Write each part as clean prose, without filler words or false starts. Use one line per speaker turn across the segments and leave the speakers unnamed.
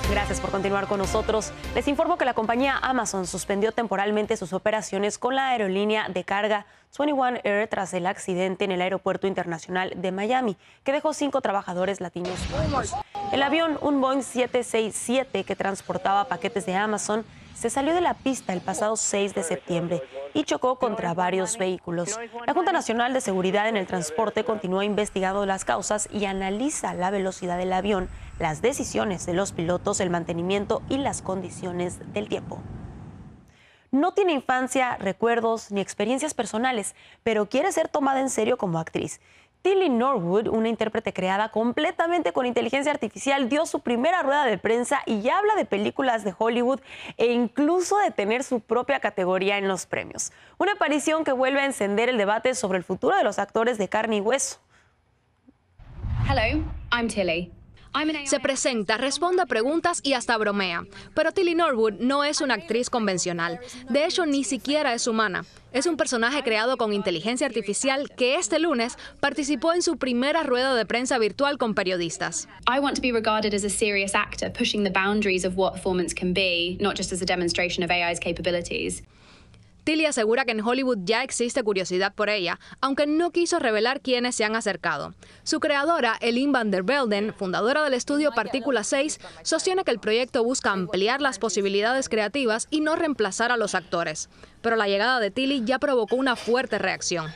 Gracias por continuar con nosotros. Les informo que la compañía Amazon suspendió temporalmente sus operaciones con la aerolínea de carga 21 Air tras el accidente en el Aeropuerto Internacional de Miami, que dejó 5 trabajadores latinos muertos. El avión, un Boeing 767 que transportaba paquetes de Amazon, se salió de la pista el pasado 6 de septiembre y chocó contra varios vehículos. La Junta Nacional de Seguridad en el Transporte continúa investigando las causas y analiza la velocidad del avión, las decisiones de los pilotos, el mantenimiento y las condiciones del tiempo. No tiene infancia, recuerdos ni experiencias personales, pero quiere ser tomada en serio como actriz. Tilly Norwood, una intérprete creada completamente con inteligencia artificial, dio su primera rueda de prensa y ya habla de películas de Hollywood e incluso de tener su propia categoría en los premios. Una aparición que vuelve a encender el debate sobre el futuro de los actores de carne y hueso.
Hello, I'm Tilly.
Se presenta, responde a preguntas y hasta bromea. Pero Tilly Norwood no es una actriz convencional. De hecho, ni siquiera es humana. Es un personaje creado con inteligencia artificial que este lunes participó en su primera rueda de prensa virtual con periodistas.
I want to be regarded as a serious actor, pushing the boundaries of what performance can be, not just as a demonstration of AI's capabilities.
Tilly asegura que en Hollywood ya existe curiosidad por ella, aunque no quiso revelar quiénes se han acercado. Su creadora, Ellen van der Velden, fundadora del estudio Partícula 6, sostiene que el proyecto busca ampliar las posibilidades creativas y no reemplazar a los actores. Pero la llegada de Tilly ya provocó una fuerte reacción.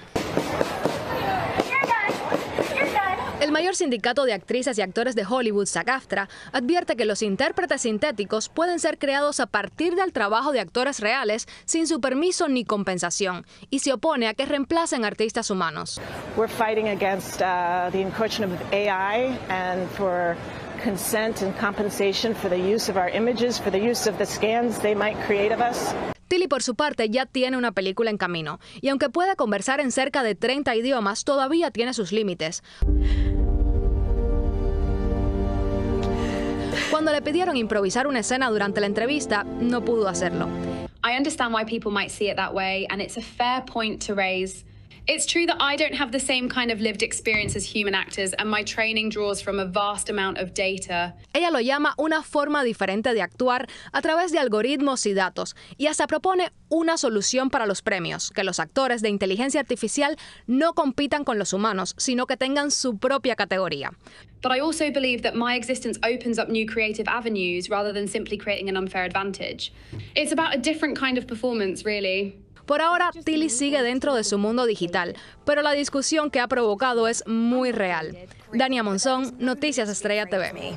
El mayor sindicato de actrices y actores de Hollywood, SAG-AFTRA, advierte que los intérpretes sintéticos pueden ser creados a partir del trabajo de actores reales sin su permiso ni compensación, y se opone a que reemplacen artistas humanos.
We're fighting against the encroachment of AI and for consent and compensation for the use of our images, for the use of the scans they might create of us.
Tilly, por su parte, ya tiene una película en camino, y aunque puede conversar en cerca de 30 idiomas, todavía tiene sus límites. Cuando le pidieron improvisar una escena durante la entrevista, no pudo hacerlo.
I understand why people might see it that way, and it's a fair point to raise. It's true that I don't have the same kind of lived experience as human actors, and my training draws from a vast amount of data.
Ella lo llama una forma diferente de actuar a través de algoritmos y datos, y hasta propone una solución para los premios, que los actores de inteligencia artificial no compitan con los humanos, sino que tengan su propia categoría.
But I also believe that my existence opens up new creative avenues rather than simply creating an unfair advantage. It's about a different kind of performance, really.
Por ahora, Tilly sigue dentro de su mundo digital, pero la discusión que ha provocado es muy real. Dania Monzón, Noticias Estrella TV.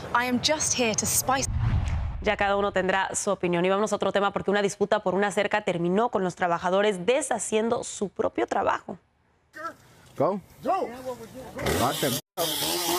Ya cada uno tendrá su opinión. Y vamos a otro tema porque una disputa por una cerca terminó con los trabajadores deshaciendo su propio trabajo.
Go.